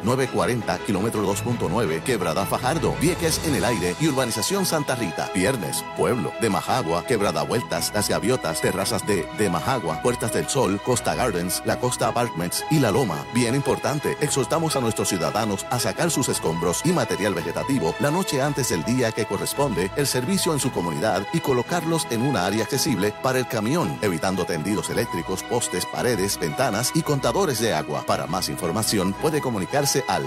940, kilómetro 2.9, Quebrada Fajardo, Vieques en el Aire y Urbanización Santa Rita. Viernes, Pueblo, de Majagua, Quebrada Vueltas, Las Gaviotas, Terrazas de Majagua, Puertas del Sol, Costa Gardens, La Costa Apartments y La Loma. Bien importante, exhortamos a nuestros ciudadanos a sacar sus escombros y material vegetativo la noche antes del día que corresponde el servicio en su comunidad y colocarlos en una área accesible para el camión, evitando tendidos eléctricos, postes, paredes, ventanas y contadores de agua. Para más información puede comunicarse al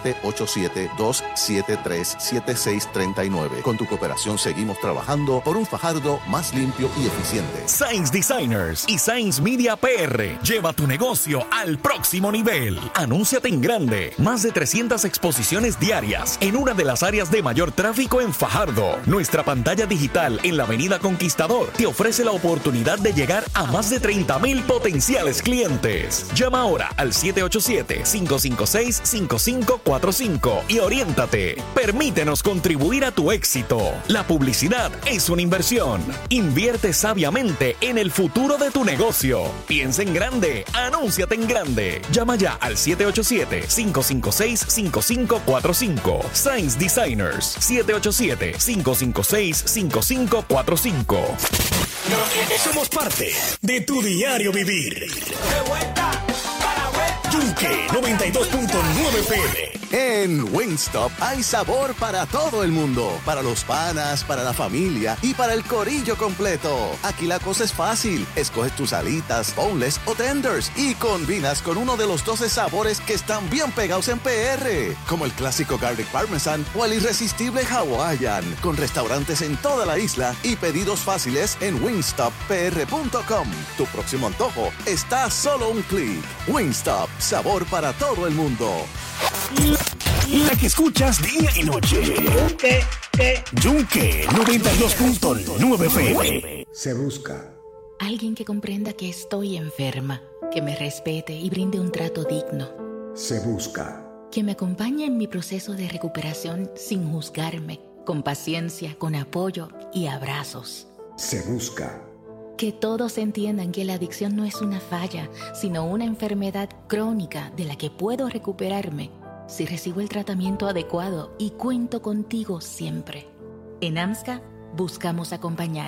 787-273-7639. Con tu cooperación seguimos trabajando por un Fajardo más limpio y eficiente. Science Designers y Science Media PR. Lleva tu negocio al próximo nivel. Anúnciate en grande. Más de 300 exposiciones diarias en una de las áreas de mayor tráfico en Fajardo. Nuestra pantalla digital en la Avenida Conquistador te ofrece la oportunidad de llegar a más de 30,000 potenciales clientes. Llama ahora al 787-556-5545 y oriéntate. Permítenos contribuir a tu éxito. La publicidad es una inversión. Invierte sabiamente en el futuro de tu negocio. Piensa en grande. Anúnciate en grande. Llama ya al 787-556-5545. Science Designers. 787-556-5545. Somos parte de tu diario vivir. Yunque 92.9 FM. En Wingstop hay sabor para todo el mundo. Para los panas, para la familia y para el corillo completo. Aquí la cosa es fácil. Escoges tus alitas, boneless o tenders y combinas con uno de los 12 sabores que están bien pegados en PR. Como el clásico Garlic Parmesan o el irresistible Hawaiian. Con restaurantes en toda la isla y pedidos fáciles en wingstoppr.com. Tu próximo antojo está a solo un clic. Wingstop. Sabor para todo el mundo. La que escuchas día y noche. Yunque 92.9 FM. Se busca alguien que comprenda que estoy enferma, que me respete y brinde un trato digno. Se busca que me acompañe en mi proceso de recuperación sin juzgarme, con paciencia, con apoyo y abrazos. Se busca que todos entiendan que la adicción no es una falla, sino una enfermedad crónica de la que puedo recuperarme si recibo el tratamiento adecuado y cuento contigo siempre. En AMSCA buscamos acompañar.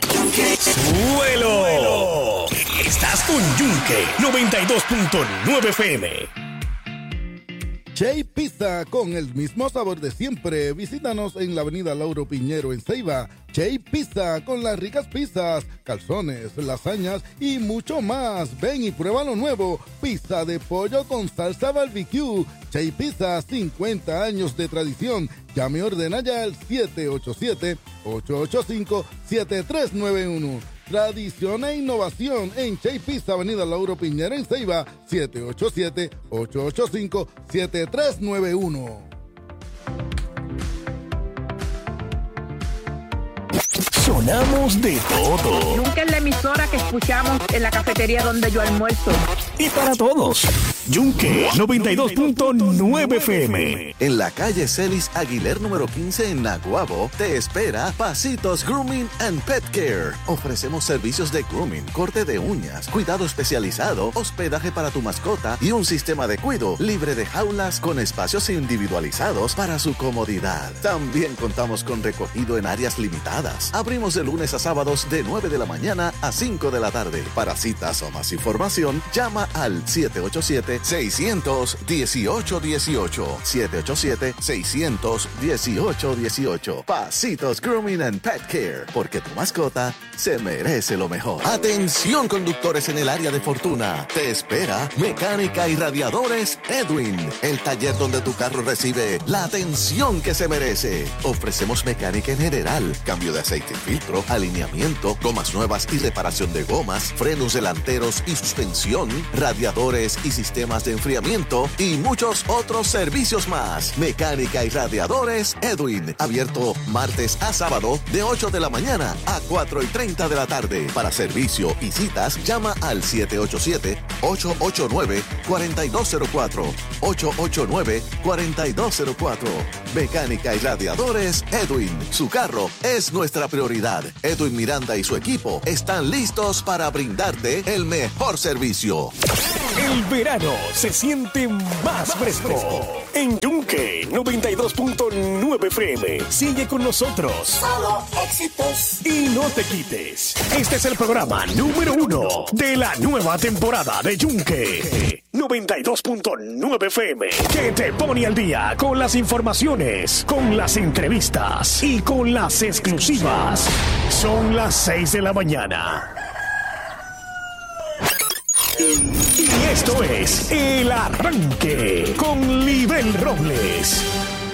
¡Suelo! Estás con Yunque 92.9 FM. Che Pizza, con el mismo sabor de siempre. Visítanos en la avenida Lauro Piñero en Ceiba. Che Pizza, con las ricas pizzas, calzones, lasañas y mucho más. Ven y prueba lo nuevo. Pizza de pollo con salsa barbecue. Che Pizza, 50 años de tradición. Llame y ordena ya al 787-885-7391. Tradición e innovación en Che Pizza, avenida Lauro Piñera en Ceiba, 787-885-7391. Sonamos de todo. Nunca es la emisora que escuchamos en la cafetería donde yo almuerzo. Y para todos, Yunque 92.9 FM. En la calle Celis Aguiler número 15 en Naguabo, te espera Pasitos Grooming and Pet Care. Ofrecemos servicios de grooming, corte de uñas, cuidado especializado, hospedaje para tu mascota y un sistema de cuido libre de jaulas con espacios individualizados para su comodidad. También contamos con recogido en áreas limitadas. Abrimos de lunes a sábados de 9 de la mañana a 5 de la tarde. Para citas o más información, llama al 787-600-1818. 787-600-1818. Pasitos Grooming and Pet Care, porque tu mascota se merece lo mejor. Atención, conductores en el área de Fortuna. Te espera Mecánica y Radiadores Edwin, el taller donde tu carro recibe la atención que se merece. Ofrecemos mecánica en general, cambio de aceite y filtro, alineamiento, gomas nuevas y reparación de gomas, frenos delanteros y suspensión, radiadores y sistemas de enfriamiento y muchos otros servicios más. Mecánica y Radiadores Edwin, abierto martes a sábado de 8 de la mañana a 4:30 de la tarde. Para servicio y citas, llama al 787-889-4204. 889-4204. Mecánica y Radiadores Edwin. Su carro es nuestra prioridad. Edwin Miranda y su equipo están listos para brindarte el mejor servicio. El verano se siente más fresco. En Yunque 92.9 FM. Sigue con nosotros. Solo éxitos. Y no te quites. Este es el programa número 1 de la nueva temporada de Yunque 92.9 FM, que te pone al día con las informaciones, con las entrevistas y con las exclusivas. Son las 6 de la mañana. Y esto es El Arranque con Libel Robles.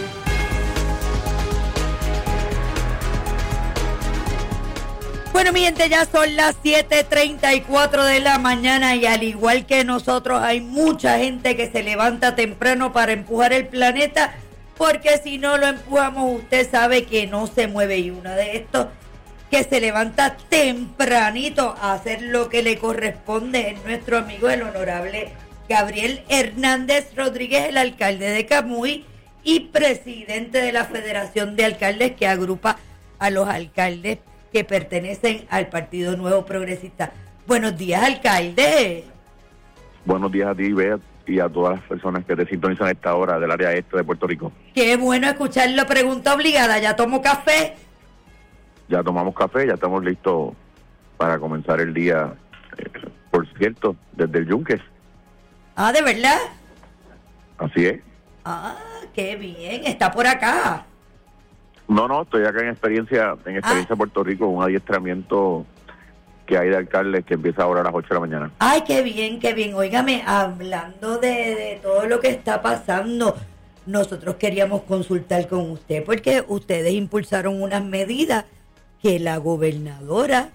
Bueno, mi gente, ya son las 7:34 de la mañana y al igual que nosotros hay mucha gente que se levanta temprano para empujar el planeta, porque si no lo empujamos usted sabe que no se mueve, y uno de estos que se levanta tempranito a hacer lo que le corresponde es nuestro amigo el honorable Gabriel Hernández Rodríguez, el alcalde de Camuy y presidente de la Federación de Alcaldes, que agrupa a los alcaldes que pertenecen al Partido Nuevo Progresista. Buenos días, alcalde. Buenos días a ti, Bea, y a todas las personas que te sintonizan a esta hora del área este de Puerto Rico. Qué bueno escucharlo. Pregunta obligada, ¿ya tomo café? Ya tomamos café, ya estamos listos para comenzar el día, por cierto, desde el Yunque. Ah, ¿de verdad? Así es. Ah, qué bien, está por acá. No, estoy acá en experiencia Puerto Rico, un adiestramiento que hay de alcaldes que empieza ahora a las 8 de la mañana. Ay, qué bien, qué bien. Óigame, hablando de todo lo que está pasando, nosotros queríamos consultar con usted porque ustedes impulsaron unas medidas que la gobernadora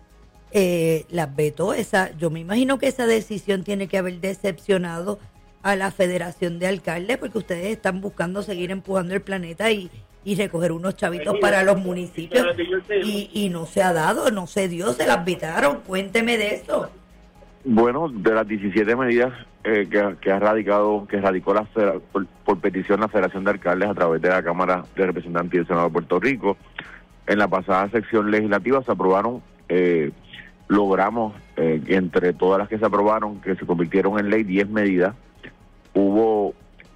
las vetó. Yo me imagino que esa decisión tiene que haber decepcionado a la Federación de Alcaldes, porque ustedes están buscando seguir empujando el planeta y recoger unos chavitos para los municipios, y no se ha dado, no se dio, se las vetaron. Cuénteme de eso. Bueno, de las 17 medidas que radicó por petición la Federación de Alcaldes a través de la Cámara de Representantes y del Senado de Puerto Rico, en la pasada sección legislativa se aprobaron, logramos entre todas las que se aprobaron, que se convirtieron en ley, 10 medidas. Hubo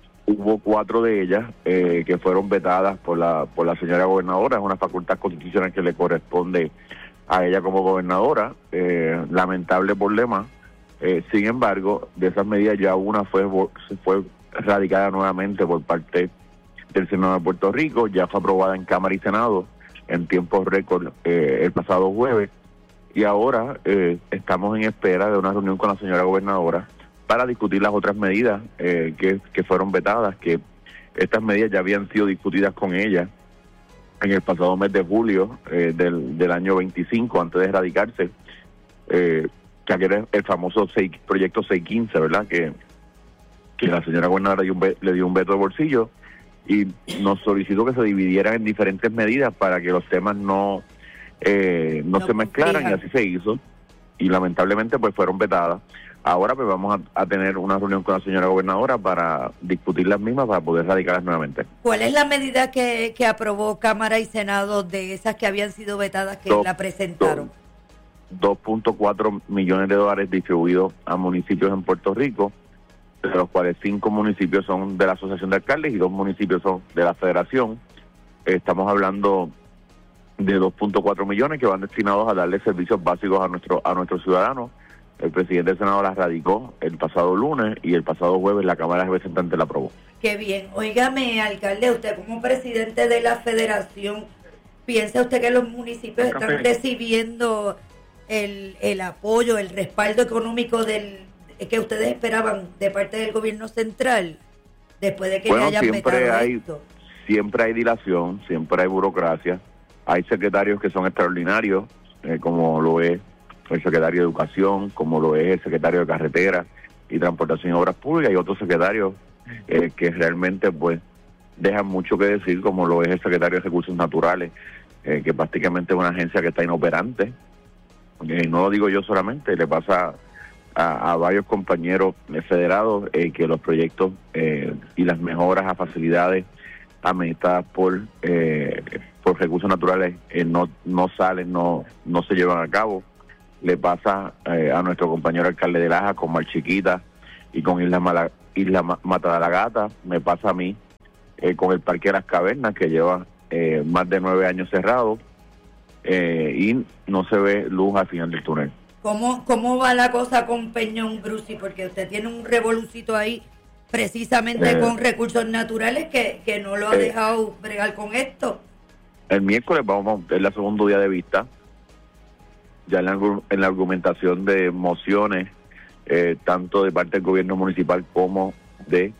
4 de ellas que fueron vetadas por la señora gobernadora. Es una facultad constitucional que le corresponde a ella como gobernadora, lamentable problema. Sin embargo, de esas medidas ya una fue radicada nuevamente por parte del Senado de Puerto Rico, ya fue aprobada en Cámara y Senado en tiempos récord el pasado jueves, y ahora estamos en espera de una reunión con la señora gobernadora para discutir las otras medidas que fueron vetadas, que estas medidas ya habían sido discutidas con ella en el pasado mes de julio del año 25, antes de radicarse, que era el famoso proyecto 615, ¿verdad? Que la señora gobernadora le dio un veto de bolsillo y nos solicitó que se dividieran en diferentes medidas para que los temas no se mezclaran, y así se hizo, y lamentablemente pues fueron vetadas. Ahora pues vamos a tener una reunión con la señora gobernadora para discutir las mismas, para poder radicarlas nuevamente. ¿Cuál es la medida que aprobó Cámara y Senado de esas que habían sido vetadas que la presentaron? 2.4 millones de dólares distribuidos a municipios en Puerto Rico, de los cuales 5 municipios son de la Asociación de Alcaldes y 2 municipios son de la Federación. Estamos hablando de 2.4 millones que van destinados a darle servicios básicos a nuestros ciudadanos. El presidente del Senado la radicó el pasado lunes y el pasado jueves la Cámara de Representantes la aprobó. Qué bien. Óigame, alcalde, usted como presidente de la Federación, ¿piensa usted que los municipios están recibiendo el apoyo, el respaldo económico que ustedes esperaban de parte del gobierno central después de que le hayan vetado esto? Siempre hay dilación, siempre hay burocracia. Hay secretarios que son extraordinarios, como lo es el secretario de Educación, como lo es el secretario de Carreteras y Transportación y Obras Públicas, y otros secretarios que realmente pues dejan mucho que decir, como lo es el secretario de Recursos Naturales, que prácticamente es una agencia que está inoperante. No lo digo yo solamente, le pasa a varios compañeros federados que los proyectos y las mejoras a facilidades administradas por recursos naturales no salen, no se llevan a cabo. Le pasa a nuestro compañero alcalde de Laja con Mar Chiquita, y con Isla Mata de la Gata. Me pasa a mí con el Parque de las Cavernas, que lleva más de 9 años cerrado, y no se ve luz al final del túnel. ¿Cómo va la cosa con Peñón Brusi? Porque usted tiene un revolucito ahí precisamente con recursos naturales que no lo ha dejado bregar con esto. El miércoles es el segundo día de vista, ya en la argumentación de mociones, tanto de parte del gobierno municipal como de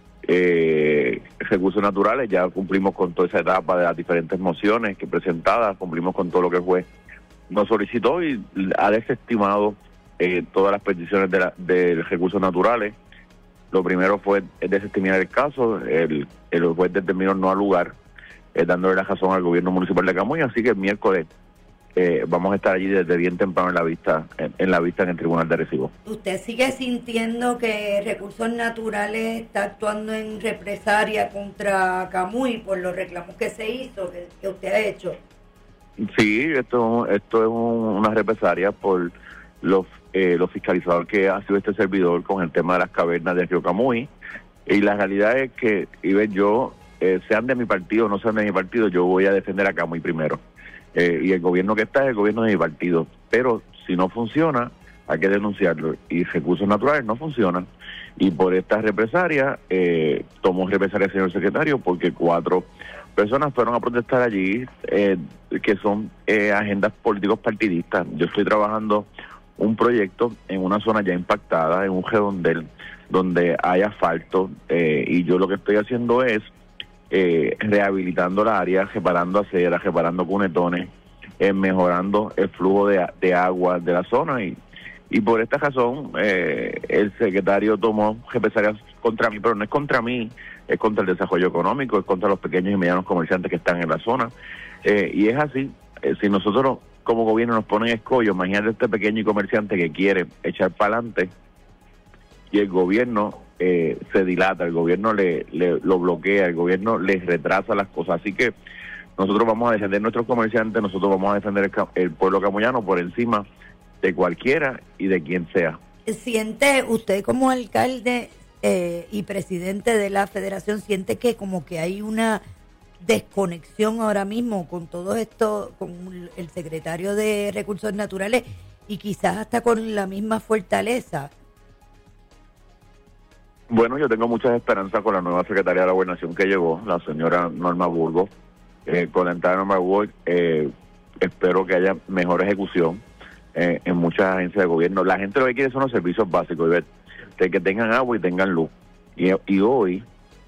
recursos naturales. Ya cumplimos con toda esa etapa de las diferentes mociones que presentadas, cumplimos con todo lo que el juez nos solicitó y ha desestimado todas las peticiones de recursos naturales. Lo primero fue desestimar el caso, el juez determinó no al lugar, dándole la razón al gobierno municipal de Camuy, así que el miércoles vamos a estar allí desde bien temprano en la vista en el Tribunal de Arecibo. ¿Usted sigue sintiendo que Recursos Naturales está actuando en represalia contra Camuy por los reclamos que se hizo, que usted ha hecho? Sí, esto es una represalia por los fiscalizadores que ha sido este servidor con el tema de las cavernas del río Camuy, y la realidad es que, yo, sean de mi partido o no sean de mi partido, yo voy a defender a Camuy primero. Y el gobierno que está es el gobierno de mi partido, pero si no funciona hay que denunciarlo, y Recursos Naturales no funcionan, y por esta represalia tomó represalia el señor secretario porque 4 personas fueron a protestar allí que son agendas políticos partidistas. Yo estoy trabajando un proyecto en una zona ya impactada, en un redondel donde hay asfalto, y yo lo que estoy haciendo es rehabilitando la área, reparando aceras, reparando cunetones, mejorando el flujo de agua de la zona, y por esta razón el secretario tomó represalias contra mí, pero no es contra mí, es contra el desarrollo económico, es contra los pequeños y medianos comerciantes que están en la zona, y es así. Si nosotros como gobierno nos ponen escollo, imagínate este pequeño comerciante que quiere echar para adelante y el gobierno se dilata, el gobierno lo bloquea, el gobierno les retrasa las cosas. Así que nosotros vamos a defender nuestros comerciantes, nosotros vamos a defender el pueblo camuyano por encima de cualquiera y de quien sea. ¿Siente usted como alcalde y presidente de la federación, siente que como que hay una desconexión ahora mismo con todo esto, con el secretario de Recursos Naturales y quizás hasta con la misma fortaleza? Bueno, yo tengo muchas esperanzas con la nueva secretaria de la Gobernación que llegó, la señora Norma Burgos. Con la entrada de Norma Burgos espero que haya mejor ejecución en muchas agencias de gobierno. La gente lo que quiere son los servicios básicos, de que tengan agua y tengan luz. Y hoy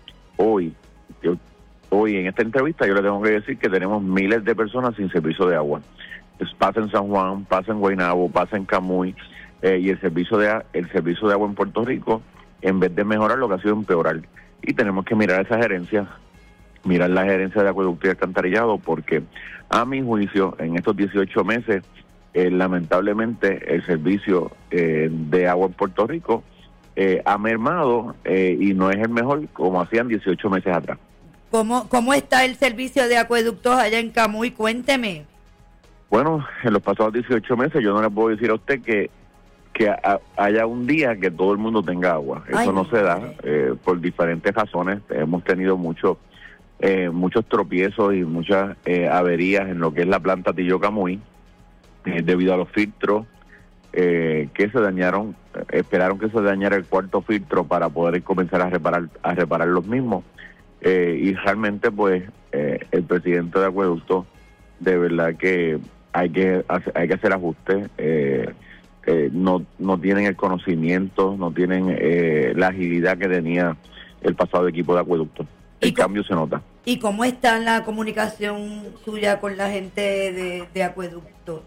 en esta entrevista yo le tengo que decir que tenemos miles de personas sin servicio de agua. Pasa en San Juan, pasa en Guaynabo, pasa en Camuy, y el servicio de agua en Puerto Rico, en vez de mejorar, lo que ha sido empeorar. Y tenemos que mirar esa gerencia, mirar la gerencia de acueducto y alcantarillado, porque a mi juicio, en estos 18 meses, lamentablemente el servicio de agua en Puerto Rico ha mermado y no es el mejor como hacían 18 meses atrás. ¿Cómo está el servicio de acueductos allá en Camuy? Cuénteme. Bueno, en los pasados 18 meses yo no le puedo decir a usted que haya un día que todo el mundo tenga agua. Eso no se da por diferentes razones. Hemos tenido muchos tropiezos y muchas averías en lo que es la planta Tillo Camuy, debido a los filtros que se dañaron. Esperaron que se dañara el cuarto filtro para poder comenzar a reparar los mismos. Y realmente pues el presidente de acueducto, de verdad que hay que hacer ajustes. No tienen el conocimiento, no tienen la agilidad que tenía el pasado equipo de acueducto. El cambio se nota. ¿Y cómo está la comunicación suya con la gente de acueducto?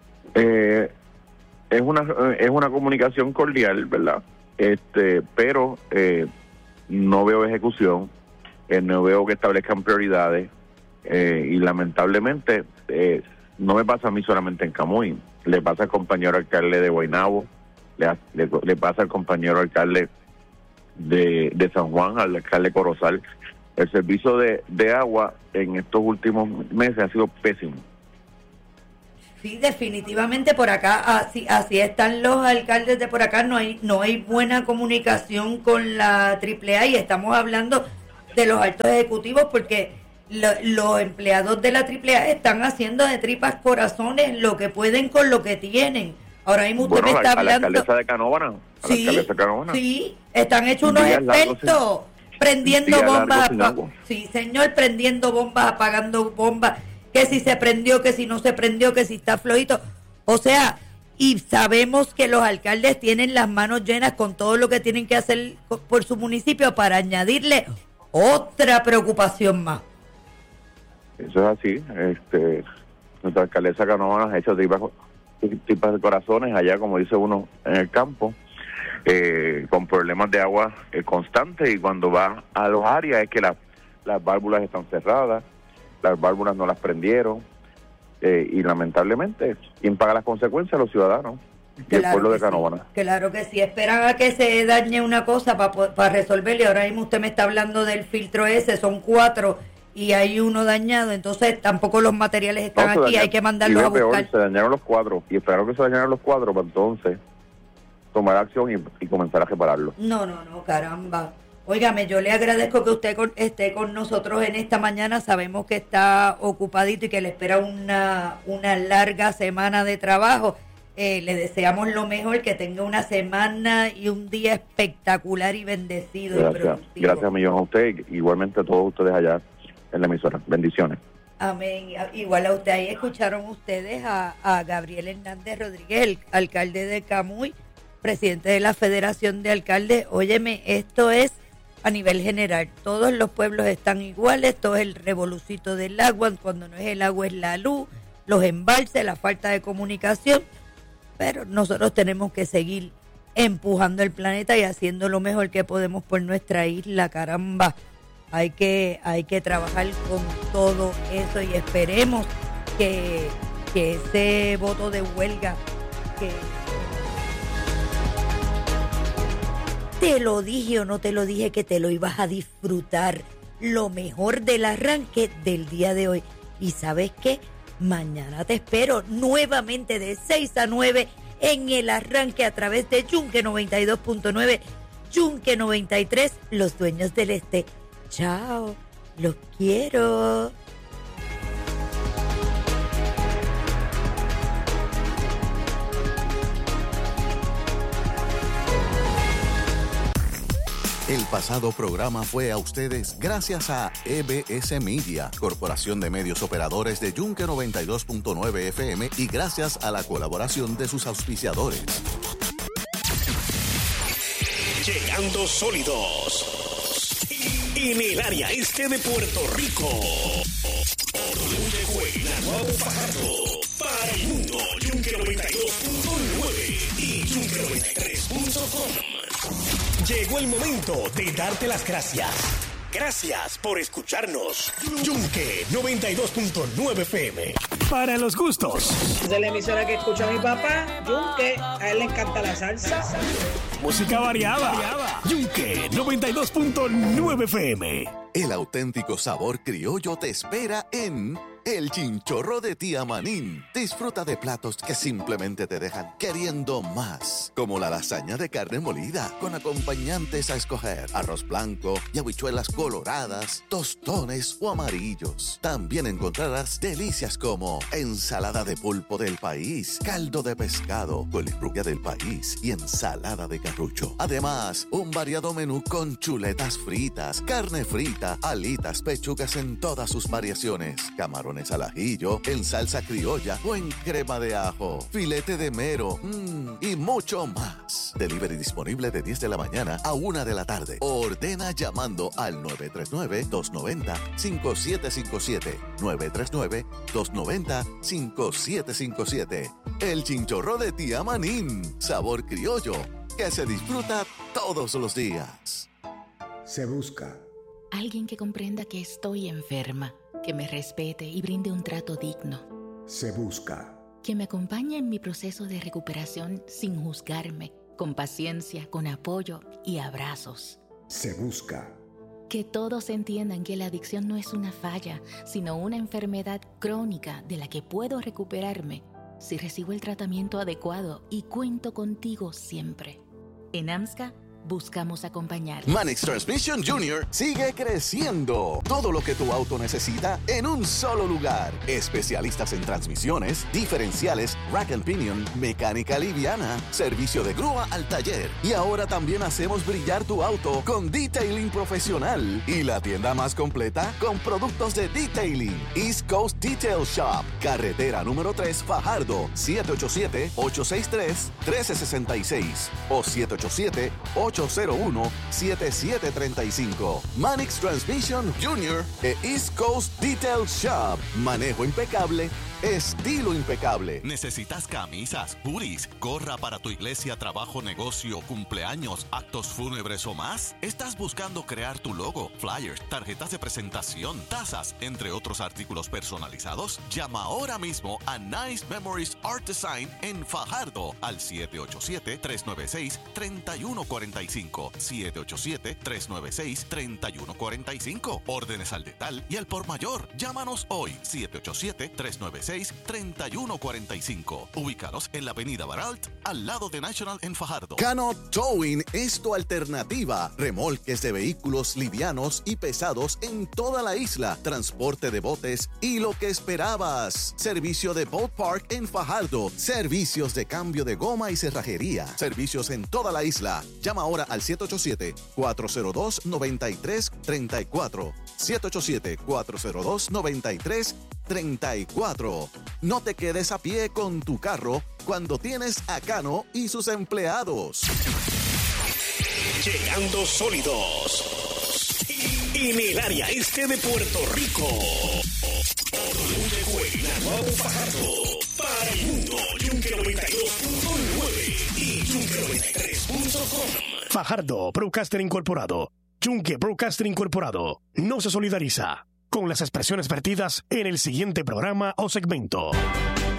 Es una comunicación cordial, ¿verdad? Pero no veo ejecución, no veo que establezcan prioridades, y lamentablemente no me pasa a mí solamente en Camuy, le pasa al compañero alcalde de Guaynabo, le pasa al compañero alcalde de San Juan, al alcalde Corozal. El servicio de agua en estos últimos meses ha sido pésimo. Sí, definitivamente por acá, así están los alcaldes de por acá, no hay buena comunicación con la AAA y estamos hablando de los altos ejecutivos porque los empleados de la AAA están haciendo de tripas corazones lo que pueden con lo que tienen. Ahora mismo usted me está hablando... la alcaldesa de Canóvana. Sí, están hechos unos expertos prendiendo bombas. Sí, señor, prendiendo bombas, apagando bombas. Que si se prendió, que si no se prendió, que si está flojito. O sea, y sabemos que los alcaldes tienen las manos llenas con todo lo que tienen que hacer por su municipio para añadirle otra preocupación más. Eso es así. Nuestra alcaldesa Canóvanas ha hecho tripas de corazones allá, como dice uno, en el campo, con problemas de agua constantes, y cuando va a los áreas es que las válvulas están cerradas, las válvulas no las prendieron, y lamentablemente, ¿quién paga las consecuencias? Los ciudadanos y el pueblo de Canóvanas. Claro que sí, esperan a que se dañe una cosa para resolverle. Ahora mismo usted me está hablando del filtro ese, son 4 y hay uno dañado, entonces tampoco los materiales están aquí, hay que mandarlos a buscar. Peor, se dañaron los 4 y esperaron que se dañaran los 4 para entonces tomar acción y comenzar a repararlo. No, caramba. Óigame, yo le agradezco que usted esté con nosotros en esta mañana. Sabemos que está ocupadito y que le espera una larga semana de trabajo. Le deseamos lo mejor, que tenga una semana y un día espectacular y bendecido. Gracias, y productivo. gracias millón a usted, igualmente a todos ustedes allá en la emisora. Bendiciones. Amén. Igual a usted. Ahí escucharon ustedes a Gabriel Hernández Rodríguez, el alcalde de Camuy, presidente de la Federación de Alcaldes. Óyeme, esto es a nivel general. Todos los pueblos están iguales, todo es el revolucito del agua. Cuando no es el agua es la luz, los embalses, la falta de comunicación. Pero nosotros tenemos que seguir empujando el planeta y haciendo lo mejor que podemos por nuestra isla, caramba. Hay que trabajar con todo eso y esperemos que ese voto de huelga que... Te lo dije o no te lo dije que te lo ibas a disfrutar. Lo mejor del arranque del día de hoy. Y ¿sabes qué? Mañana te espero nuevamente de 6 a 9 en el arranque a través de Yunque 92.9, Yunque 93, los dueños del este. Chao, los quiero. El pasado programa fue a ustedes gracias a EBS Media, Corporación de Medios Operadores de Yunque 92.9 FM, y gracias a la colaboración de sus auspiciadores. Llegando sólidos en el área este de Puerto Rico. Llegó el Naguabo Fajardo para el mundo. Yunque 92.9 y Yunque93.com. Llegó el momento de darte las gracias. Gracias por escucharnos. Yunque 92.9 FM. Para los gustos. De la emisora que escucha a mi papá, Yunque, a él le encanta la salsa. Música variada. Yunque 92.9 FM. El auténtico sabor criollo te espera en El Chinchorro de Tía Manín. Disfruta de platos que simplemente te dejan queriendo más, como la lasaña de carne molida con acompañantes a escoger: arroz blanco y habichuelas coloradas, tostones o amarillos. También encontrarás delicias como ensalada de pulpo del país, caldo de pescado, colifrubia del país y ensalada de carrucho. Además, un variado menú con chuletas fritas, carne frita, alitas, pechugas en todas sus variaciones, camarones al ajillo, en salsa criolla o en crema de ajo, filete de mero, y mucho más. Delivery disponible de 10 de la mañana a 1 de la tarde. Ordena llamando al 939-290-5757. 939-290-5757. El Chinchorro de Tía Manín. Sabor criollo que se disfruta todos los días. Se busca alguien que comprenda que estoy enferma, que me respete y brinde un trato digno. Se busca Que me acompañe en mi proceso de recuperación sin juzgarme, con paciencia, con apoyo y abrazos. Se busca Que todos entiendan que la adicción no es una falla, sino una enfermedad crónica de la que puedo recuperarme si recibo el tratamiento adecuado y cuento contigo siempre. En AMSCA buscamos acompañar. Manix Transmission Jr. sigue creciendo. Todo lo que tu auto necesita en un solo lugar. Especialistas en transmisiones, diferenciales, rack and pinion, mecánica liviana, servicio de grúa al taller. Y ahora también hacemos brillar tu auto con detailing profesional. Y la tienda más completa con productos de detailing. East Coast Detail Shop. Carretera número 3, Fajardo. 787-863-1366 o 787-801-7735. Manix Transmission Jr. e East Coast Detail Shop. Manejo impecable, estilo impecable. ¿Necesitas camisas, hoodies, gorra para tu iglesia, trabajo, negocio, cumpleaños, actos fúnebres o más? ¿Estás buscando crear tu logo, flyers, tarjetas de presentación, tazas, entre otros artículos personalizados? Llama ahora mismo a Nice Memories Art Design en Fajardo al 787-396-3145. 787-396-3145. Órdenes al detalle y al por mayor. Llámanos hoy. 787-396-3145. Ubícanos en la avenida Baralt, al lado de National en Fajardo. Cano Towing es tu alternativa. Remolques de vehículos livianos y pesados en toda la isla. Transporte de botes y lo que esperabas. Servicio de Boat Park en Fajardo. Servicios de cambio de goma y cerrajería. Servicios en toda la isla. Llama ahora al 787-402-9334. 787-402-9334. No te quedes a pie con tu carro cuando tienes a Cano y sus empleados. Llegando sólidos en el área este de Puerto Rico. Naguabo Fajardo para el mundo. Yunque 92.9 y Yunque 93.com. Fajardo Broadcaster Incorporado. Yunque Broadcaster Incorporado no se solidariza con las expresiones vertidas en el siguiente programa o segmento.